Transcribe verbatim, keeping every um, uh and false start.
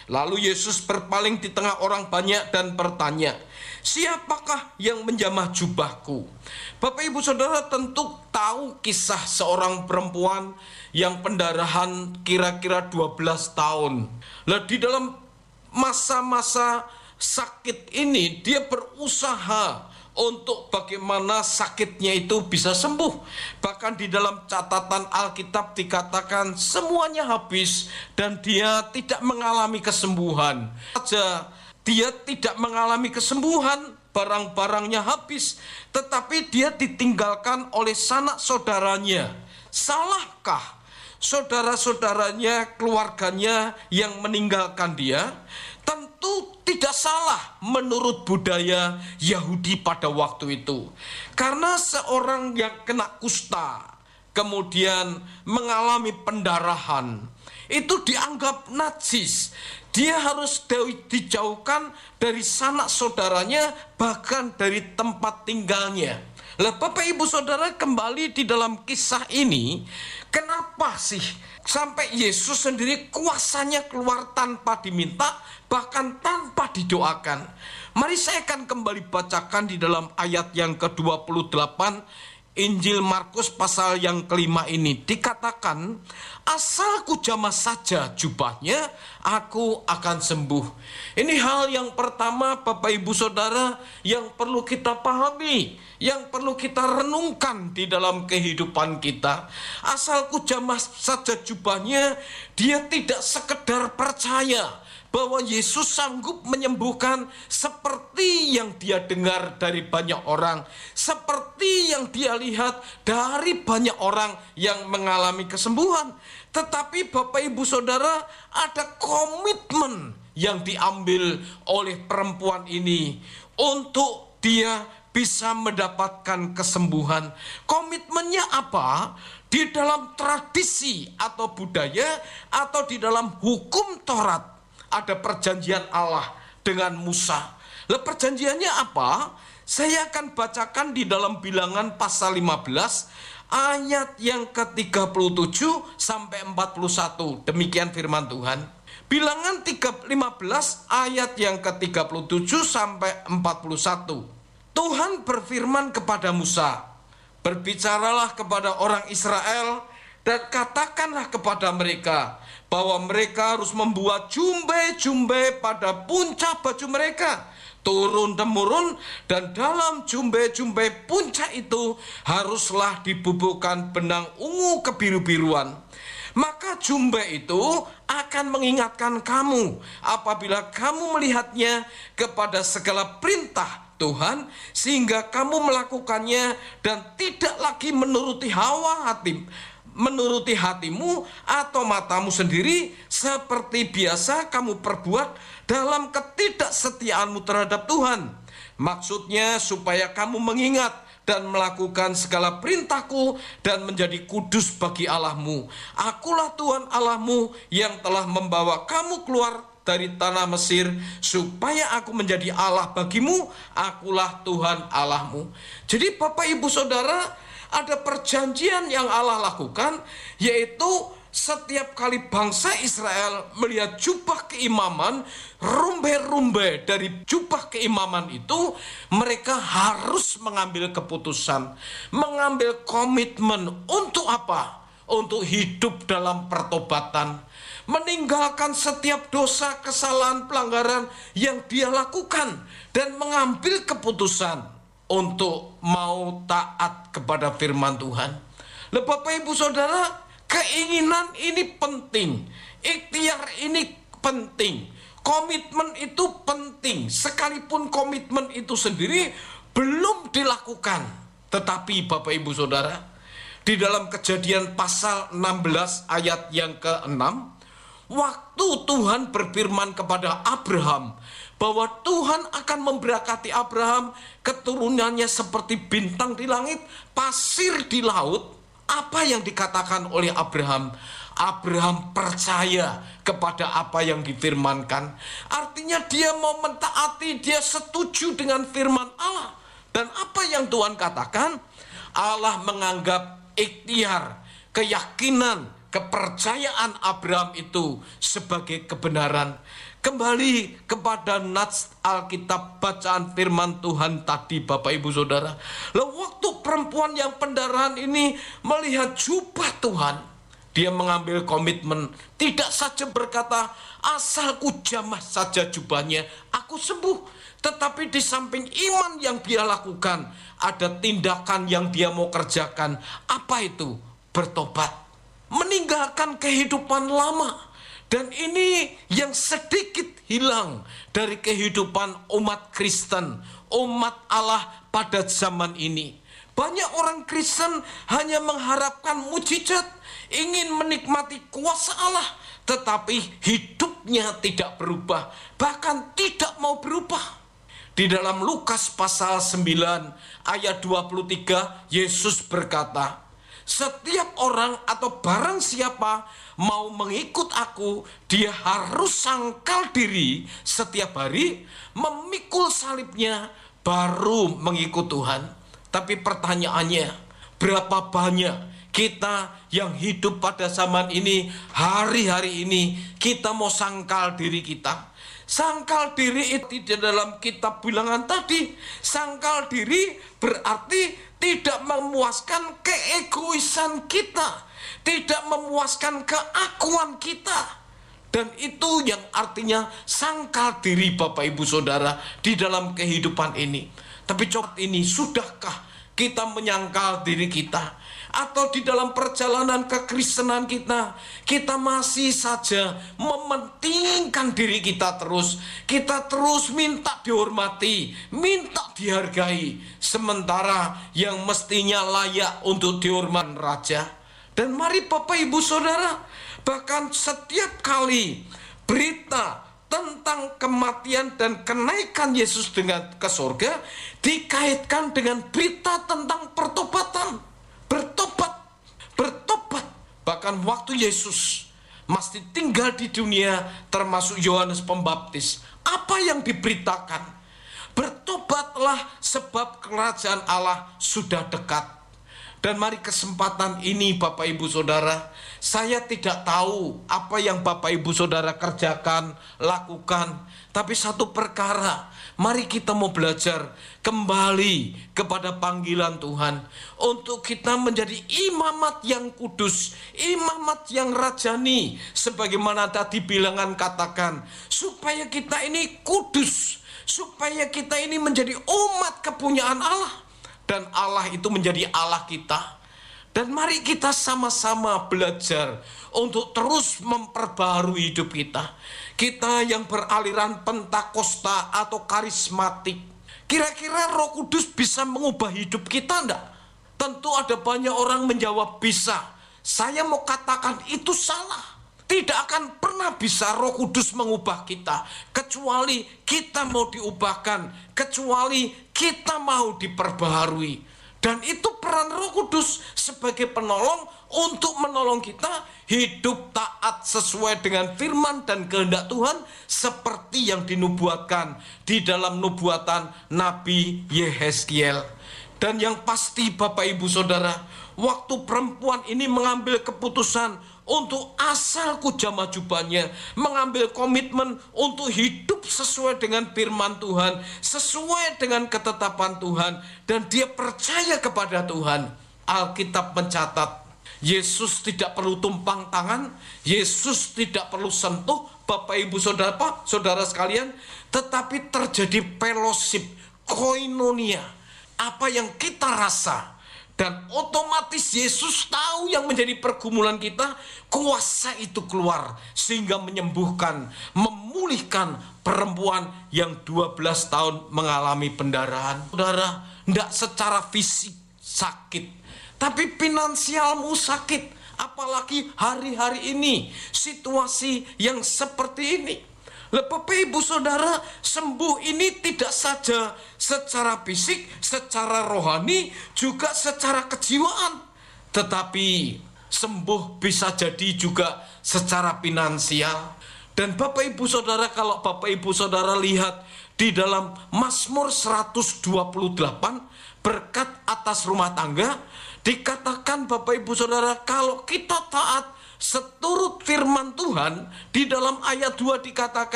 Lalu Yesus berpaling di tengah orang banyak dan bertanya, "Siapakah yang menjamah jubahku?" Bapak Ibu Saudara tentu tahu kisah seorang perempuan yang pendarahan kira-kira dua belas tahun. Nah, di dalam masa-masa sakit ini dia berusaha untuk bagaimana sakitnya itu bisa sembuh. Bahkan di dalam catatan Alkitab dikatakan semuanya habis dan dia tidak mengalami kesembuhan. Saja dia tidak mengalami kesembuhan, barang-barangnya habis, tetapi dia ditinggalkan oleh sanak saudaranya. Salahkah saudara-saudaranya, keluarganya yang meninggalkan dia? Tentu tidak salah menurut budaya Yahudi pada waktu itu. Karena seorang yang kena kusta, kemudian mengalami pendarahan, itu dianggap najis. Dia harus dijauhkan dari sanak saudaranya, bahkan dari tempat tinggalnya. Lah Bapak Ibu Saudara, kembali di dalam kisah ini, kenapa sih sampai Yesus sendiri kuasanya keluar tanpa diminta, bahkan tanpa didoakan? Mari saya akan kembali bacakan di dalam ayat yang ke dua puluh delapan Injil Markus pasal yang kelima ini. Dikatakan, asal ku jamah saja jubahnya, aku akan sembuh. Ini hal yang pertama Bapak Ibu Saudara yang perlu kita pahami, yang perlu kita renungkan di dalam kehidupan kita. Asal ku jamah saja jubahnya, dia tidak sekedar percaya bahwa Yesus sanggup menyembuhkan seperti yang dia dengar dari banyak orang, seperti yang dia lihat dari banyak orang yang mengalami kesembuhan. Tetapi Bapak Ibu Saudara, ada komitmen yang diambil oleh perempuan ini untuk dia bisa mendapatkan kesembuhan. Komitmennya apa? Di dalam tradisi atau budaya atau di dalam hukum Taurat ada perjanjian Allah dengan Musa. Lah perjanjiannya apa? Saya akan bacakan di dalam Bilangan pasal lima belas ayat yang ke tiga puluh tujuh sampai empat puluh satu. Demikian firman Tuhan. Bilangan lima belas ayat yang ke tiga puluh tujuh sampai empat puluh satu. Tuhan berfirman kepada Musa, "Berbicaralah kepada orang Israel dan katakanlah kepada mereka bahwa mereka harus membuat jumbe-jumbe pada puncak baju mereka, turun-temurun, dan dalam jumbe-jumbe puncak itu haruslah dibubuhkan benang ungu kebiru-biruan. Maka jumbe itu akan mengingatkan kamu apabila kamu melihatnya kepada segala perintah Tuhan, sehingga kamu melakukannya dan tidak lagi menuruti hawa hati, menuruti hatimu atau matamu sendiri, seperti biasa kamu perbuat dalam ketidaksetiaanmu terhadap Tuhan. Maksudnya supaya kamu mengingat dan melakukan segala perintahku dan menjadi kudus bagi Allahmu. Akulah Tuhan Allahmu yang telah membawa kamu keluar dari tanah Mesir, supaya aku menjadi Allah bagimu. Akulah Tuhan Allahmu." Jadi Bapak Ibu Saudara, ada perjanjian yang Allah lakukan, yaitu setiap kali bangsa Israel melihat jubah keimaman, rumbe-rumbe dari jubah keimaman itu, mereka harus mengambil keputusan, mengambil komitmen untuk apa? Untuk hidup dalam pertobatan, meninggalkan setiap dosa, kesalahan, pelanggaran yang dia lakukan, dan mengambil keputusan untuk mau taat kepada firman Tuhan. Lah Bapak Ibu Saudara, keinginan ini penting, ikhtiar ini penting, komitmen itu penting. Sekalipun komitmen itu sendiri belum dilakukan, tetapi Bapak Ibu Saudara, di dalam Kejadian pasal enam belas ayat yang keenam, waktu Tuhan berfirman kepada Abraham bahwa Tuhan akan memberkati Abraham, keturunannya seperti bintang di langit, pasir di laut. Apa yang dikatakan oleh Abraham? Abraham percaya kepada apa yang difirmankan. Artinya dia mau mentaati, dia setuju dengan firman Allah. Dan apa yang Tuhan katakan? Allah menganggap ikhtiar, keyakinan, kepercayaan Abraham itu sebagai kebenaran. Kembali kepada nats Alkitab, bacaan firman Tuhan tadi, Bapak Ibu Saudara. Lalu waktu perempuan yang pendarahan ini melihat jubah Tuhan, dia mengambil komitmen, tidak saja berkata, asal ku jamah saja jubahnya, aku sembuh. Tetapi di samping iman yang dia lakukan, ada tindakan yang dia mau kerjakan. Apa itu? Bertobat, meninggalkan kehidupan lama. Dan ini yang sedikit hilang dari kehidupan umat Kristen, umat Allah pada zaman ini. Banyak orang Kristen hanya mengharapkan mujizat, ingin menikmati kuasa Allah, tetapi hidupnya tidak berubah, bahkan tidak mau berubah. Di dalam Lukas pasal sembilan ayat dua puluh tiga, Yesus berkata, setiap orang atau barang siapa mau mengikut aku, dia harus sangkal diri setiap hari, memikul salibnya, baru mengikut Tuhan. Tapi pertanyaannya, berapa banyak kita yang hidup pada zaman ini, hari-hari ini, kita mau sangkal diri kita? Sangkal diri itu di dalam kitab bilangan tadi, sangkal diri berarti tidak memuaskan keegoisan kita, tidak memuaskan keakuan kita. Dan itu yang artinya sangkal diri, Bapak Ibu Saudara, di dalam kehidupan ini. Tapi coba ini, sudahkah kita menyangkal diri kita? Atau di dalam perjalanan kekristenan kita, kita masih saja mementingkan diri kita terus. Kita terus minta dihormati, minta dihargai, sementara yang mestinya layak untuk dihormati raja. Dan mari Bapak Ibu Saudara, bahkan setiap kali berita tentang kematian dan kenaikan Yesus dengan ke surga dikaitkan dengan berita tentang pertobatan. Bertobat, bertobat. Bahkan waktu Yesus masih tinggal di dunia, termasuk Yohanes Pembaptis, apa yang diberitakan? Bertobatlah sebab kerajaan Allah sudah dekat. Dan mari kesempatan ini Bapak Ibu Saudara, saya tidak tahu apa yang Bapak Ibu Saudara kerjakan, lakukan, tapi satu perkara, mari kita mau belajar kembali kepada panggilan Tuhan untuk kita menjadi imamat yang kudus, imamat yang rajani, sebagaimana tadi bilangan katakan, supaya kita ini kudus, supaya kita ini menjadi umat kepunyaan Allah. Dan Allah itu menjadi Allah kita. Dan mari kita sama-sama belajar untuk terus memperbaharui hidup kita. Kita yang beraliran Pentakosta atau karismatik, kira-kira Roh Kudus bisa mengubah hidup kita enggak? Tentu ada banyak orang menjawab bisa. Saya mau katakan itu salah. Tidak akan pernah bisa Roh Kudus mengubah kita, kecuali kita mau diubahkan, kecuali kita mau diperbaharui. Dan itu peran Roh Kudus sebagai penolong untuk menolong kita hidup taat sesuai dengan firman dan kehendak Tuhan, seperti yang dinubuatkan di dalam nubuatan Nabi Yehezkiel. Dan yang pasti Bapak Ibu Saudara, waktu perempuan ini mengambil keputusan untuk asal kujamah jubahnya, mengambil komitmen untuk hidup sesuai dengan firman Tuhan, sesuai dengan ketetapan Tuhan, dan dia percaya kepada Tuhan. Alkitab mencatat, Yesus tidak perlu tumpang tangan, Yesus tidak perlu sentuh, Bapak Ibu Saudara, Pak, Saudara sekalian, tetapi terjadi fellowship, koinonia, apa yang kita rasa. Dan otomatis Yesus tahu yang menjadi pergumulan kita, kuasa itu keluar sehingga menyembuhkan, memulihkan perempuan yang dua belas tahun mengalami pendarahan. Saudara, tidak secara fisik sakit, tapi finansialmu sakit. Apalagi hari-hari ini, situasi yang seperti ini. Bapak Ibu Saudara, sembuh ini tidak saja secara fisik, secara rohani, juga secara kejiwaan. Tetapi sembuh bisa jadi juga secara finansial. Dan Bapak Ibu Saudara, kalau Bapak Ibu Saudara lihat di dalam Mazmur seratus dua puluh delapan, berkat atas rumah tangga, dikatakan Bapak Ibu Saudara, kalau kita taat seturut firman Tuhan di dalam ayat dua dikatakan